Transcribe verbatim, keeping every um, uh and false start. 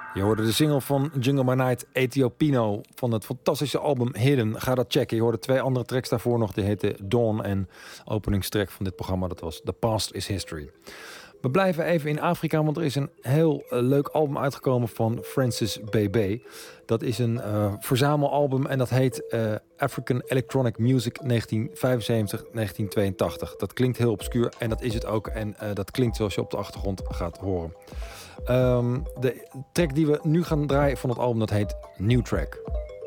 Je hoorde de single van Jungle My Night, Ethiopiano, van het fantastische album Hidden. Ga dat checken. Je hoorde twee andere tracks daarvoor nog. Die heette Dawn en openingstrack van dit programma. Dat was The Past is History. We blijven even in Afrika, want er is een heel uh, leuk album uitgekomen van Francis B B. Dat is een uh, verzamelalbum en dat heet uh, African Electronic Music negentien vijfenzeventig tot negentien tweeëntachtig. Dat klinkt heel obscuur en dat is het ook. En uh, dat klinkt zoals je op de achtergrond gaat horen. Um, de track die we nu gaan draaien van het album, dat heet New Track.